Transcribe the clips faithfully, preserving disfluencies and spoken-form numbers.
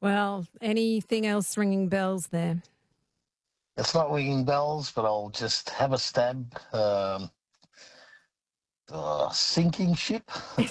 Well, anything else ringing bells there? It's not ringing bells, but I'll just have a stab. Um, uh, sinking ship.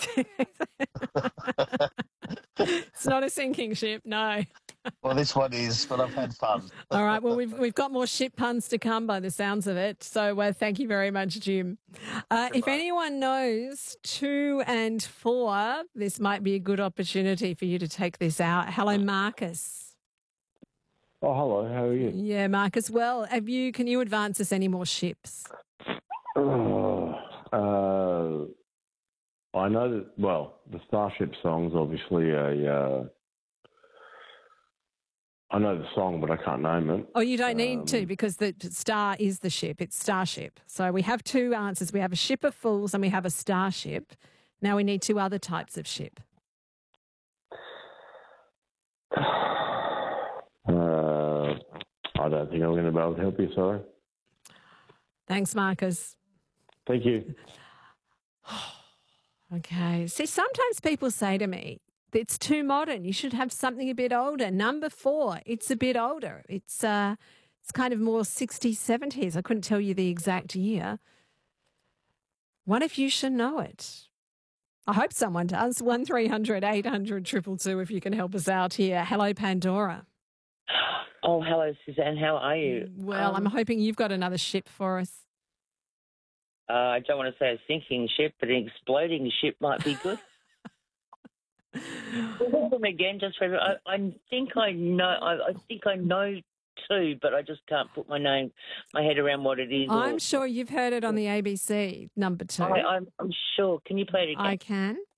It's not a sinking ship, no. Well, this one is, but I've had fun. All right. Well, we've we've got more ship puns to come by the sounds of it. So uh, thank you very much, Jim. Uh, if anyone knows two and four, this might be a good opportunity for you to take this out. Hello, Marcus. Oh, hello. How are you? Yeah, Marcus. Well, have you? Can you advance us any more ships? Oh, uh, I know that. Well, the Starship song's obviously a. Uh, I know the song, but I can't name it. Oh, you don't need Um, to because the star is the ship. It's Starship. So we have two answers. We have a ship of fools and we have a starship. Now we need two other types of ship. Uh, I don't think I'm going to be able to help you. Sorry. Thanks, Marcus. Thank you. Okay. See, sometimes people say to me, it's too modern. You should have something a bit older. Number four, it's a bit older. It's uh, it's kind of more sixties, seventies. I couldn't tell you the exact year. What if you should know it? I hope someone does. one three hundred eight hundred two two two if you can help us out here. Hello, Pandora. Oh, hello, Suzanne. How are you? Well, um, I'm hoping you've got another ship for us. Uh, I don't want to say a sinking ship, but an exploding ship might be good. Them again, just for I, I think I know. I, I think I know too, but I just can't put my name, my head around what it is. I'm or, sure you've heard it on the A B C. Number two. I, I'm, I'm sure. Can you play it again? I can.